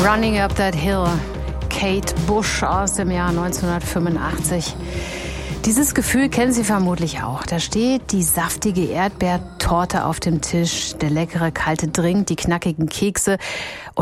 Running Up That Hill, Kate Bush aus dem Jahr 1985. Dieses Gefühl kennen Sie vermutlich auch. Da steht die saftige Erdbeertorte auf dem Tisch, der leckere kalte Drink, die knackigen Kekse